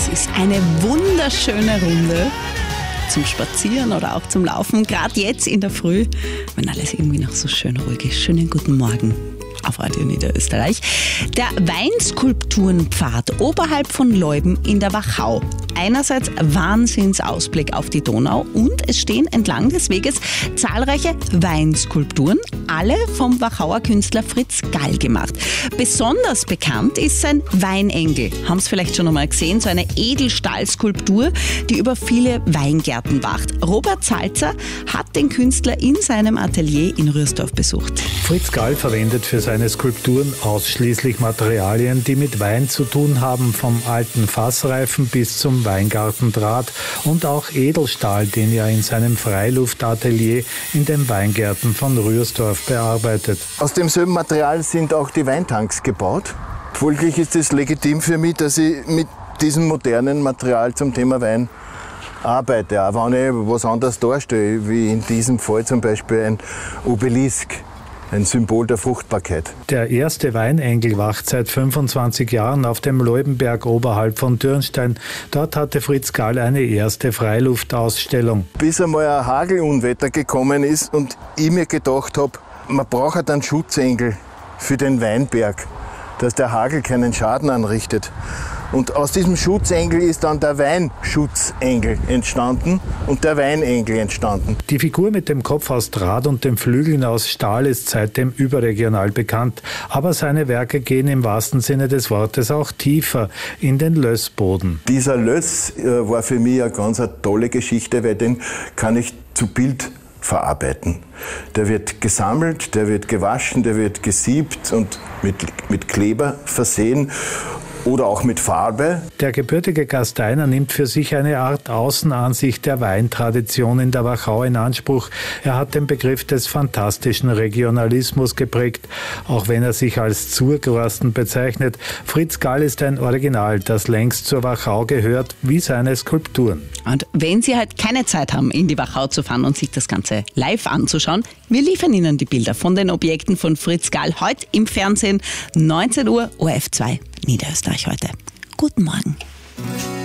ist eine wunderschöne Runde zum Spazieren oder auch zum Laufen, gerade jetzt in der Früh, wenn alles irgendwie noch so schön ruhig ist. Schönen guten Morgen auf Radio Niederösterreich. Der Weinskulpturenpfad oberhalb von Leuben in der Wachau. Einerseits Wahnsinnsausblick auf die Donau und es stehen entlang des Weges zahlreiche Weinskulpturen, alle vom Wachauer Künstler Fritz Gall gemacht. Besonders bekannt ist sein Weinengel. Haben Sie vielleicht schon einmal gesehen, so eine Edelstahlskulptur, die über viele Weingärten wacht. Robert Salzer hat den Künstler in seinem Atelier in Rührsdorf besucht. Fritz Gall verwendet für seine Skulpturen ausschließlich Materialien, die mit Wein zu tun haben, vom alten Fassreifen bis zum Weingartendraht und auch Edelstahl, den er in seinem Freiluftatelier in den Weingärten von Rührsdorf bearbeitet. Aus demselben Material sind auch die Weintanks gebaut. Folglich ist es legitim für mich, dass ich mit diesem modernen Material zum Thema Wein arbeite. Auch wenn ich was anderes darstelle, wie in diesem Fall zum Beispiel ein Obelisk. Ein Symbol der Fruchtbarkeit. Der erste Weinengel wacht seit 25 Jahren auf dem Leubenberg oberhalb von Dürnstein. Dort hatte Fritz Gall eine erste Freiluftausstellung. Bis einmal ein Hagelunwetter gekommen ist und ich mir gedacht habe, man braucht einen Schutzengel für den Weinberg, dass der Hagel keinen Schaden anrichtet. Und aus diesem Schutzengel ist dann der Weinschutzengel entstanden und der Weinengel entstanden. Die Figur mit dem Kopf aus Draht und den Flügeln aus Stahl ist seitdem überregional bekannt. Aber seine Werke gehen im wahrsten Sinne des Wortes auch tiefer in den Lössboden. Dieser Löss war für mich eine ganz tolle Geschichte, weil den kann ich zu Bild verarbeiten. Der wird gesammelt, der wird gewaschen, der wird gesiebt und mit Kleber versehen. Oder auch mit Farbe. Der gebürtige Gasteiner nimmt für sich eine Art Außenansicht der Weintradition in der Wachau in Anspruch. Er hat den Begriff des fantastischen Regionalismus geprägt, auch wenn er sich als Zurgrosten bezeichnet. Fritz Gall ist ein Original, das längst zur Wachau gehört, wie seine Skulpturen. Und wenn Sie halt keine Zeit haben, in die Wachau zu fahren und sich das Ganze live anzuschauen, wir liefern Ihnen die Bilder von den Objekten von Fritz Gall heute im Fernsehen, 19 Uhr, ORF 2, Niederösterreich heute. Guten Morgen.